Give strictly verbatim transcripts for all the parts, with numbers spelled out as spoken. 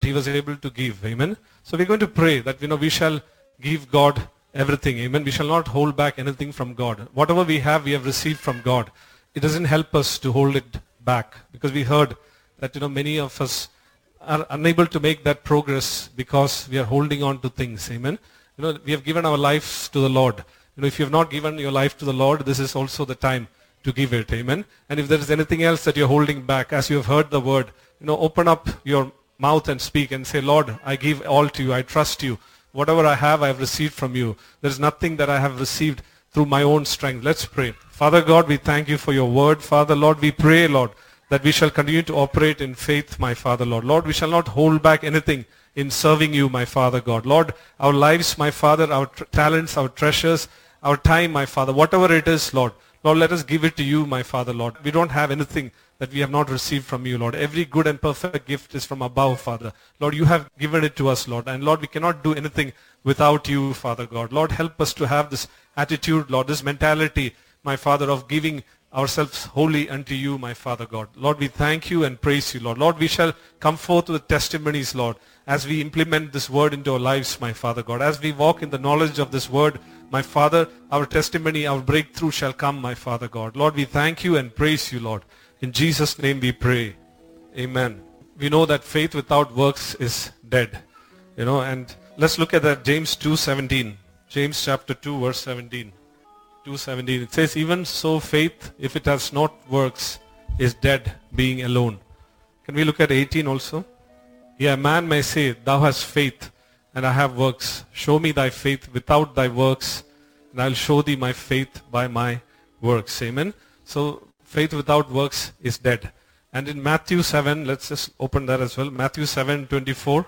he was able to give. Amen. So we're going to pray that, you know, we shall give God everything. Amen. We shall not hold back anything from God. Whatever we have, we have received from God. It doesn't help us to hold it back, because we heard that, you know, many of us are unable to make that progress because we are holding on to things. Amen. You know, we have given our lives to the Lord. You know, if you have not given your life to the Lord, this is also the time to give it. Amen. And if there is anything else that you're holding back, as you have heard the word, you know, open up your mouth and speak and say, Lord, I give all to you. I trust you. Whatever I have, I have received from you. There is nothing that I have received through my own strength. Let's pray. Father God, we thank you for your word. Father, Lord, we pray, Lord, that we shall continue to operate in faith, my Father, Lord. Lord, we shall not hold back anything in serving you, my Father God. Lord, our lives, my Father, our tr- talents, our treasures, our time, my Father, whatever it is, Lord, Lord, let us give it to you, my Father, Lord. We don't have anything that we have not received from you, Lord. Every good and perfect gift is from above, Father. Lord, you have given it to us, Lord. And Lord, we cannot do anything without you, Father God. Lord, help us to have this attitude, Lord, this mentality, my Father, of giving ourselves wholly unto you, my Father God. Lord, we thank you and praise you, Lord. Lord, we shall come forth with testimonies, Lord, as we implement this word into our lives, my Father God. As we walk in the knowledge of this word, my Father, our testimony, our breakthrough shall come, my Father God. Lord, we thank you and praise you, Lord. In Jesus' name we pray. Amen. We know that faith without works is dead. You know, and let's look at that, James two seventeen. James chapter two, verse seventeen. two seventeen. It says, even so faith, if it has not works, is dead, being alone. Can we look at eighteen also? Yeah, a man may say, thou hast faith, and I have works. Show me thy faith without thy works, and I'll show thee my faith by my works. Amen. So faith without works is dead. And in Matthew seven, let's just open that as well. Matthew seven twenty-four.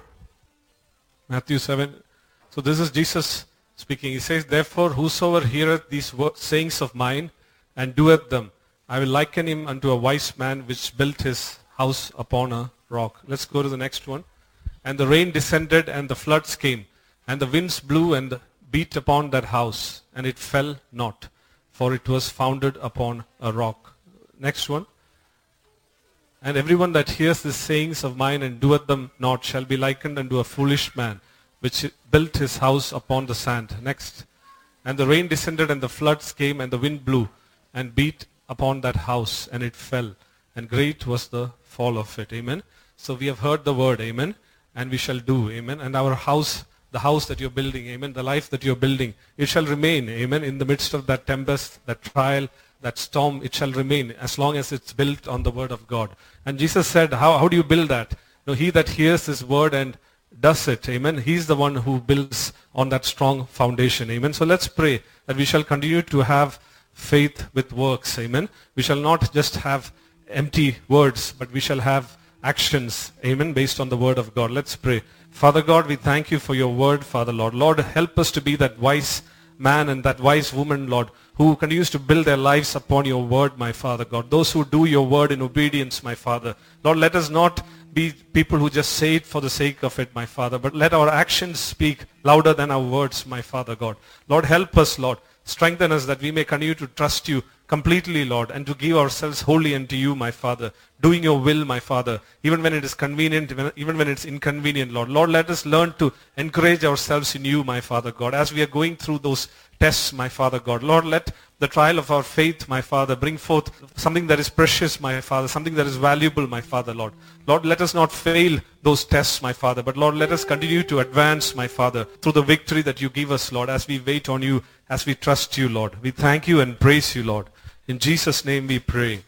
Matthew seven. So this is Jesus speaking. He says, therefore, whosoever heareth these sayings of mine and doeth them, I will liken him unto a wise man which built his house upon a rock. Let's go to the next one. And the rain descended, and the floods came, and the winds blew and beat upon that house, and it fell not, for it was founded upon a rock. Next one. And everyone that hears the sayings of mine and doeth them not shall be likened unto a foolish man, which built his house upon the sand. Next. And the rain descended, and the floods came, and the wind blew, and beat upon that house, and it fell, and great was the fall of it. Amen. So we have heard the word. Amen. And we shall do. Amen. And our house, the house that you're building, amen, the life that you're building, it shall remain. Amen. In the midst of that tempest, that trial, that storm, it shall remain as long as it's built on the word of God. And Jesus said, how, how do you build that? No, he that hears this word and does it, amen, he's the one who builds on that strong foundation. Amen. So let's pray that we shall continue to have faith with works. Amen. We shall not just have empty words, but we shall have actions, amen, based on the word of God. Let's pray. Father God, we thank you for your word, Father Lord. Lord, help us to be that wise man and that wise woman, Lord, who continues to build their lives upon your word, my Father God. Those who do your word in obedience, my Father. Lord, let us not be people who just say it for the sake of it, my Father, but let our actions speak louder than our words, my Father God. Lord, help us, Lord. Strengthen us that we may continue to trust you completely, Lord, and to give ourselves wholly unto you, my Father, doing your will, my Father, even when it is convenient, even when it's inconvenient, Lord. Lord, let us learn to encourage ourselves in you, my Father God, as we are going through those tests, my Father God. Lord, let the trial of our faith, my Father, bring forth something that is precious, my Father, something that is valuable, my Father, Lord. Lord, let us not fail those tests, my Father, but Lord, let us continue to advance, my Father, through the victory that you give us, Lord, as we wait on you, as we trust you, Lord. We thank you and praise you, Lord. In Jesus' name we pray.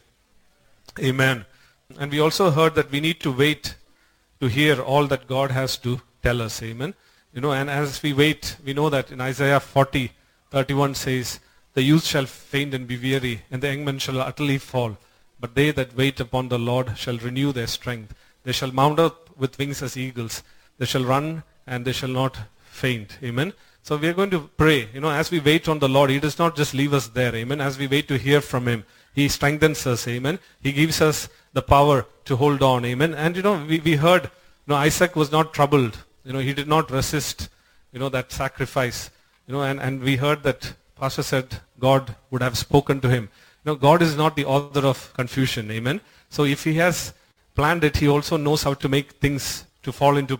Amen. And we also heard that we need to wait to hear all that God has to tell us. Amen. You know, and as we wait, we know that in Isaiah forty, thirty-one says, the youth shall faint and be weary, and the young men shall utterly fall. But they that wait upon the Lord shall renew their strength. They shall mount up with wings as eagles. They shall run and they shall not faint. Amen. So we are going to pray. You know, as we wait on the Lord, He does not just leave us there. Amen. As we wait to hear from Him, He strengthens us. Amen. He gives us the power to hold on. Amen. And you know, we, we heard, you know, Isaac was not troubled. You know, he did not resist, you know, that sacrifice. You know, and, and we heard that Pastor said God would have spoken to him. You know, God is not the author of confusion. Amen. So if He has planned it, He also knows how to make things to fall into